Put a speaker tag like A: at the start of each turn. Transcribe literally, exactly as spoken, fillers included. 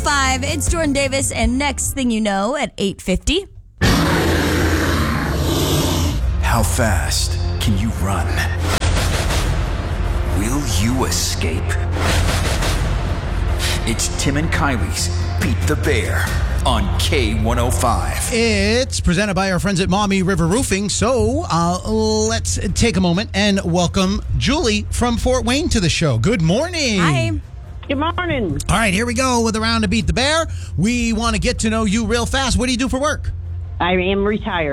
A: five, it's Jordan Davis, and next thing you know, at eight fifty.
B: How fast can you run? Will you escape? It's Tim and Kylie's Beat the Bear on K one oh five.
C: It's presented by our friends at Maumee River Roofing. So uh, let's take a moment and welcome Julie from Fort Wayne to the show. Good morning.
A: Hi.
D: Good morning.
C: All right, here we go with a round of Beat the Bear. We want to get to know you real fast. What do you do for work?
D: I am retired.